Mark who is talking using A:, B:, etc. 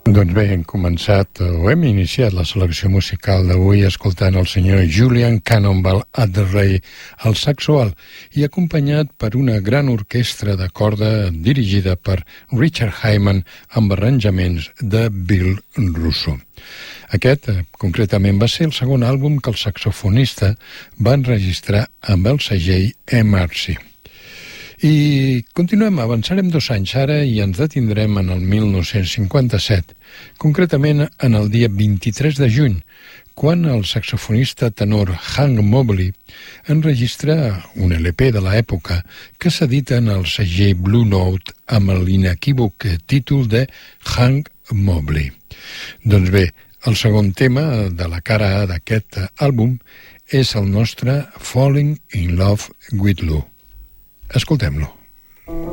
A: Doncs bé, hem començat, o hem iniciat la selecció musical d'avui escoltant el senyor Julian Cannonball Adderley al saxo alt i acompanyat per una gran orquestra de corda dirigida per Richard Hyman amb arranjaments de Bill Russo. Aquest, concretament, va ser el segon àlbum que el saxofonista va enregistrar amb el segell MRC. I continuem, avançarem 2 anys ara i ens detindrem en el 1957, concretament en el dia 23 de juny, quan el saxofonista tenor Hank Mobley enregistra un LP de l'època que s'edita en el segell Blue Note amb l'inequívoc títol de Hank Mobley. Doncs bé, el segon tema de la cara A d'aquest àlbum és el nostre Falling in Love with Lou. Escoltem-lo.